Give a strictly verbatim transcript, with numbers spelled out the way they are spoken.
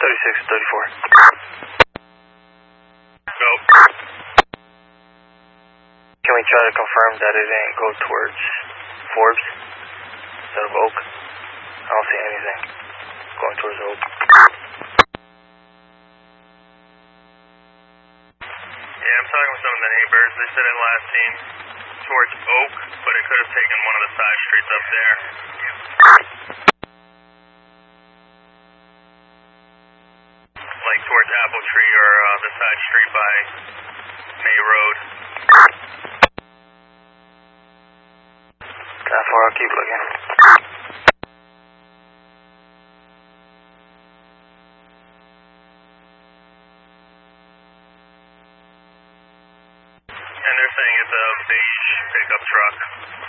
thirty-six, thirty-four. Go. Can we try to confirm that it didn't go towards Forbes instead of Oak? I don't see anything going towards Oak. Yeah, I'm talking with some of the neighbors. They said it last seen towards Oak, but it could have taken one of the side streets up there. Like towards Apple Tree or uh, the side street by May Road. That far, I'll keep looking. And they're saying it's a beige pickup truck.